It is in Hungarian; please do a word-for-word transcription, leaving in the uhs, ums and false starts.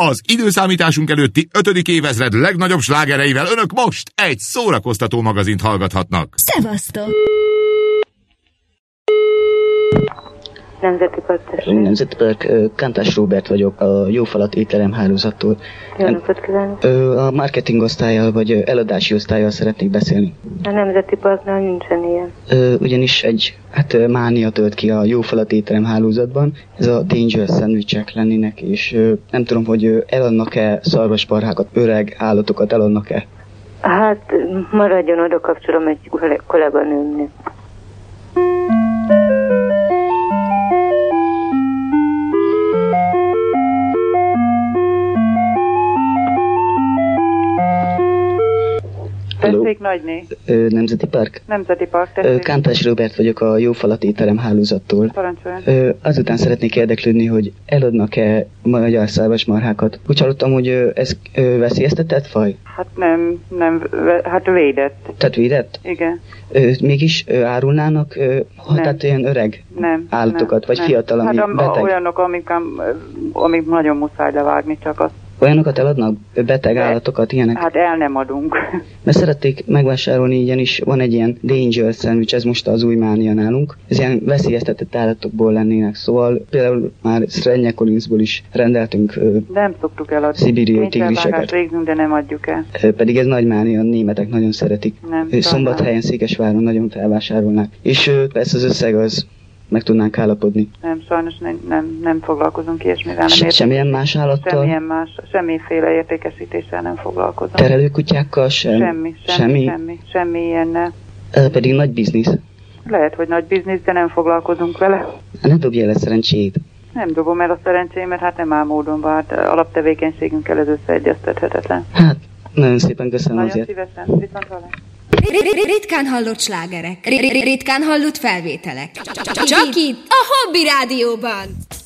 Az időszámításunk előtti ötödik évezred legnagyobb slágereivel önök most egy szórakoztató magazint hallgathatnak. Szevasztok! Nemzeti Park. Nemzeti Park, Kántás Róbert vagyok, a Jófalat étterem hálózattól. Jó napot kívánok! A marketing osztállyal vagy eladási osztállyal szeretnék beszélni. A Nemzeti Parknál nincsen ilyen. Ugyanis egy hát mánia tölt ki a Jófalat étterem hálózatban. Ez a Danger szendvicsek lennének, és nem tudom, hogy eladnak-e szarvasmarhákat, öreg állatokat eladnak-e? Hát maradjon, oda kapcsolom egy kolléganőmnek. Tessék, nagyné. Ö, Nemzeti Park? Nemzeti Park, tessék. Kántás Róbert vagyok a Jófalat étterem hálózattól. Parancsoljon. Ö, azután szeretnék érdeklődni, hogy eladnak-e magyar szarvasmarhákat. Úgy hallottam, hogy ö, ez ö, veszélyeztetett faj? Hát nem, nem, hát védett. Tehát védett? Igen. Ö, mégis ö, árulnának ö, tehát ilyen öreg nem, állatokat, nem, vagy nem. fiatal, ami hát a, beteg? olyanok, amik, amik nagyon muszáj levágni, csak azt. Olyanokat eladnak? Beteg De, állatokat, ilyenek? Hát el nem adunk. Mert szerették megvásárolni, ugyanis van egy ilyen Danger szendvics, ez most az új mánia nálunk. Ez ilyen veszélyeztetett állatokból lennének, szóval például már Srednyekolinszból is rendeltünk ö, nem szoktuk eladni. szibériai tigriseket. Végzünk, de nem adjuk el. Ö, pedig ez nagy mánia, a németek nagyon szeretik. Nem, Ö, Szombathelyen, Székesváron nagyon felvásárolnák. És ö, persze az összeg az meg tudnánk állapodni. Nem, sajnos nem, nem, nem foglalkozunk ilyesmivel. Se, semmilyen más állattal? Semmilyen más, semmiféle értékesítéssel nem foglalkozunk. Terelőkutyákkal sem? Semmi, semmi, semmi, semmi, semmi ilyennel. Ez pedig nagy biznisz. Lehet, hogy nagy biznisz, de nem foglalkozunk vele. Ne dobja el a szerencsét. Nem dobom el a szerencsémet, hát nem áll módonban, hát alaptevékenységünkkel ez összeegyeztethetetlen. Hát, nagyon szépen köszönöm nagyon azért. szívesen, viszont hallás. Ritkán hallott slágerek, ritkán hallott felvételek. Csak itt, a Hobby Rádióban.